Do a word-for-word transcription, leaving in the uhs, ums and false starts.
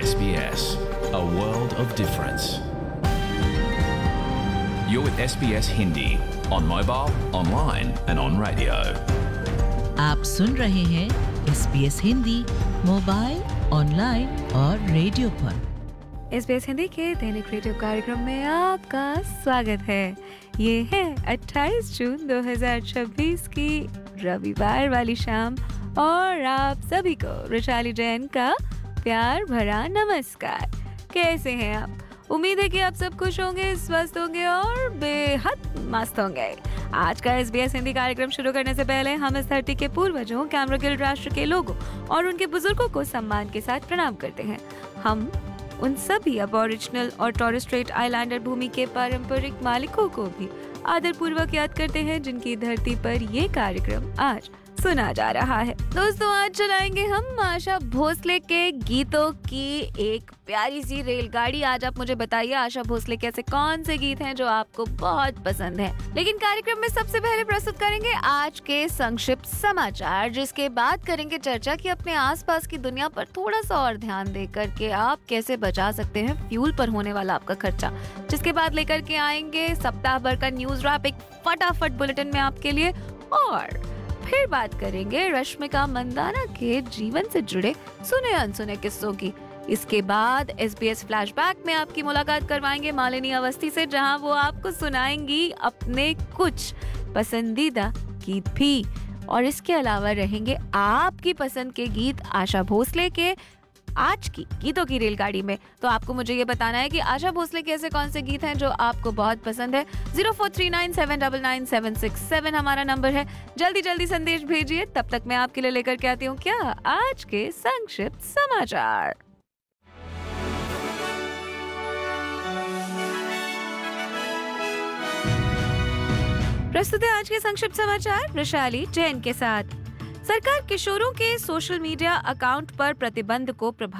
S B S, a world of difference. You're with S B S Hindi on mobile, online and on radio. आप सुन रहे हैं S B S Hindi mobile, online और radio पर। S B S Hindi के दैनिक radio कार्यक्रम में आपका स्वागत है। ये है अट्ठाईस जून दो हज़ार छब्बीस की रविवार वाली शाम और आप सभी को वैशाली जैन का प्यार भरा नमस्कार। कैसे हैं आप? उम्मीद है कि आप सब खुश होंगे, स्वस्थ होंगे और बेहद मस्त होंगे। आज का एस बी एस हिंदी कार्यक्रम शुरू करने से पहले हम इस धरती के पूर्वजों, कैमरोगिल राष्ट्र के लोगों और उनके बुजुर्गों को सम्मान के साथ प्रणाम करते हैं। हम उन सभी अबॉरिजिनल और टॉरेस स्ट्रेट आइलैंडर भूमि के पारंपरिक मालिकों को भी आदरपूर्वक याद करते हैं, जिनकी धरती पर ये कार्यक्रम आज सुना जा रहा है। दोस्तों, आज चलाएंगे हम आशा भोसले के गीतों की एक प्यारी सी रेलगाड़ी। आज आप मुझे बताइए आशा भोसले के ऐसे कौन से गीत हैं जो आपको बहुत पसंद हैं। लेकिन कार्यक्रम में सबसे पहले प्रस्तुत करेंगे आज के संक्षिप्त समाचार, जिसके बाद करेंगे चर्चा कि अपने आसपास की दुनिया पर थोड़ा सा और ध्यान दे करके आप कैसे बचा सकते हैं फ्यूल पर होने वाला आपका खर्चा। जिसके बाद लेकर के आएंगे सप्ताह भर का न्यूज रैप एक फटाफट बुलेटिन में आपके लिए, और फिर बात करेंगे रश्मिका मंदाना के जीवन से जुड़े सुने अनसुने किस्सों की। इसके बाद एस बी एस फ्लैशबैक में आपकी मुलाकात करवाएंगे मालिनी अवस्थी से, जहां वो आपको सुनाएंगी अपने कुछ पसंदीदा गीत भी। और इसके अलावा रहेंगे आपकी पसंद के गीत आशा भोसले के आज की गीतों की रेलगाड़ी में। तो आपको मुझे ये बताना है कि आशा भोसले के ऐसे कौन से गीत हैं जो आपको बहुत पसंद है। Zero four three nine seven double nine seven six seven हमारा नंबर है। जल्दी जल्दी संदेश भेजिए। तब तक मैं आपके लिए लेकर के आती हूँ क्या आज के संक्षिप्त समाचार। प्रस्तुत है आज के संक्षिप्त समाचार वैशाली जैन के साथ। सरकार किशोरों के सोशल मीडिया अकाउंट पर प्रतिबंध को प्रभाव